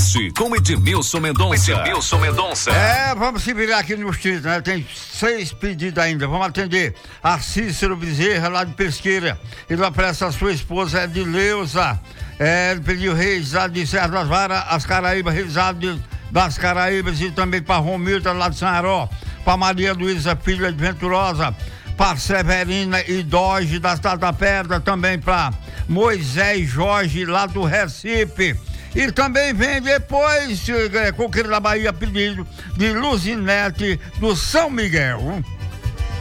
Nordeste com Edmilson Mendonça. Vamos se virar aqui no distrito, né? Tem 6 pedidos ainda. Vamos atender a Cícero Bezerra, lá de Pesqueira. Ele oferece a sua esposa, Edileuza. Ele pediu realizado de Serra das Varas, as Caraíbas, realizado das Caraíbas, e também para Romilda, lá de Sanaró. Para Maria Luísa, filha de Venturosa. Para Severina e Doge, da Cidade da Pedra. Também para Moisés Jorge, lá do Recife. E também vem depois, Coqueiro da Bahia, pedido de Luzinete, do São Miguel.